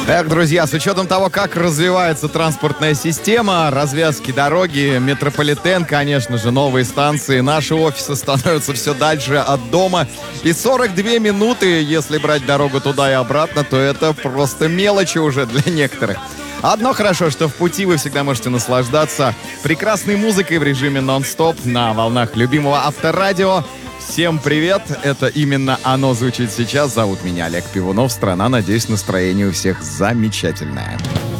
Эх, друзья, с учетом того, как развивается транспортная система, развязки дороги, метрополитен, конечно же, новые станции, наши офисы становятся все дальше от дома. И 42 минуты, если брать дорогу туда и обратно, то это просто мелочи уже для некоторых. Одно хорошо, что в пути вы всегда можете наслаждаться прекрасной музыкой в режиме нон-стоп на волнах любимого Авторадио. Всем привет, это именно оно звучит сейчас. Зовут меня Олег Пивунов. Страна, надеюсь, настроение у всех замечательное.